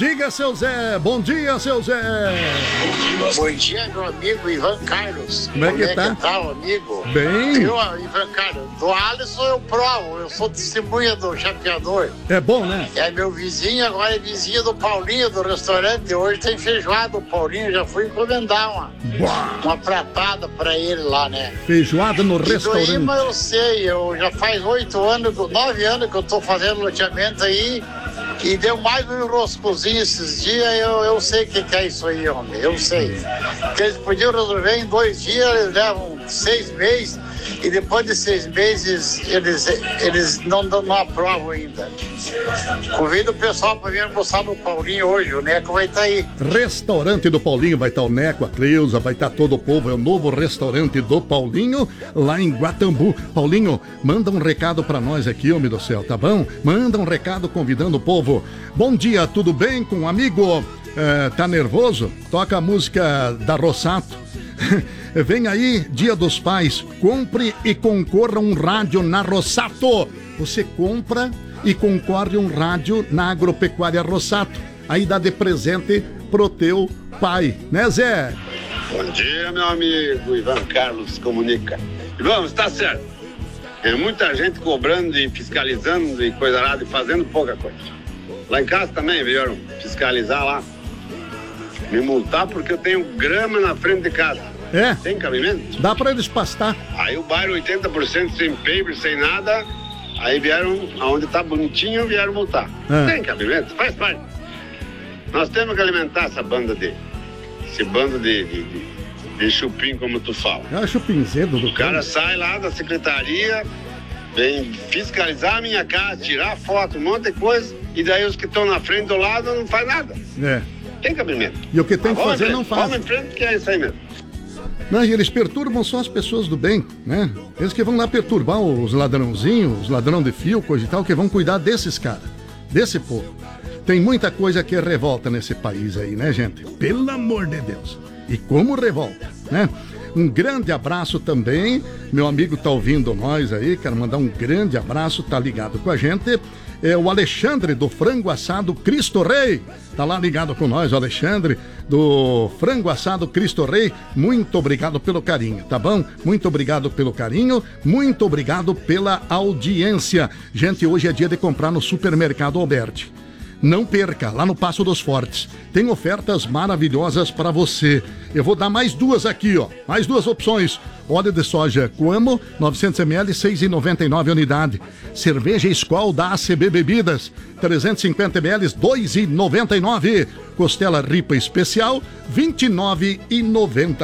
Diga, seu Zé. Bom dia, seu Zé. Bom dia, meu amigo Ivan Carlos. Como é que tá? Tá, amigo? Bem. Eu, Ivan Carlos, do Alisson eu provo. Eu sou testemunha do chapeador. É bom, né? É meu vizinho, agora é vizinho do Paulinho, do restaurante. Hoje tem feijoada. O Paulinho já fui encomendar uma pratada pra ele lá, né? Feijoada no E do restaurante. Ima eu sei, eu já faz 9 anos que eu tô fazendo loteamento aí. E deu mais um enroscozinho esses dias, eu sei o que é isso aí, homem, eu sei. Porque eles podiam resolver em 2 dias, eles levam 6 meses, e depois de 6 meses eles não aprovam ainda. Convido o pessoal para vir almoçar no Paulinho hoje, o Neco vai estar aí. Restaurante do Paulinho, vai estar o Neco, a Cleusa, vai estar todo o povo, é o novo restaurante do Paulinho, lá em Guatambu. Paulinho, manda um recado pra nós aqui, homem do céu, tá bom? Manda um recado convidando o povo. Bom dia, tudo bem com o amigo? Tá nervoso? Toca a música da Rossato. Vem aí, Dia dos Pais, compre e concorra um rádio na Rossato. Você compra e concorre um rádio na Agropecuária Rossato. Aí dá de presente pro teu pai, né, Zé? Bom dia, meu amigo Ivan Carlos comunica. E vamos, tá certo. É muita gente cobrando e fiscalizando e coisa lá, e fazendo pouca coisa. Lá em casa também vieram fiscalizar lá, me multar porque eu tenho grama na frente de casa. É? Tem cabimento? Dá pra eles pastar. Aí o bairro 80% sem paper, sem nada, aí vieram, aonde tá bonitinho, vieram multar. Tem cabimento? Faz parte. Nós temos que alimentar esse bando de chupim, como tu fala. É chupinzedo do O cara sai lá da secretaria, vem fiscalizar a minha casa, tirar foto, um monte de coisa, e daí os que estão na frente do lado não faz nada. É. Tem cabimento. E o que tem que fazer não faz. Vamos em frente, que é isso aí mesmo. Não, e eles perturbam só as pessoas do bem, né? Eles que vão lá perturbar os ladrãozinhos, os ladrão de fio, coisa e tal, que vão cuidar desses caras, desse povo. Tem muita coisa que revolta nesse país aí, né, gente? Pelo amor de Deus. E como revolta, né? Um grande abraço também, meu amigo tá ouvindo nós aí, quero mandar um grande abraço, tá ligado com a gente. É o Alexandre do Frango Assado Cristo Rei, tá lá ligado com nós, o Alexandre do Frango Assado Cristo Rei. Muito obrigado pelo carinho, tá bom? Muito obrigado pelo carinho, muito obrigado pela audiência. Gente, hoje é dia de comprar no Supermercado Alberti. Não perca, lá no Passo dos Fortes. Tem ofertas maravilhosas para você. Eu vou dar mais 2 aqui, ó. Mais 2 opções. Óleo de soja Coamo, 900 ml, 6,99 unidade. Cerveja Skol da ACB Bebidas, 350 ml, 2,99. Costela Ripa Especial, 29,90.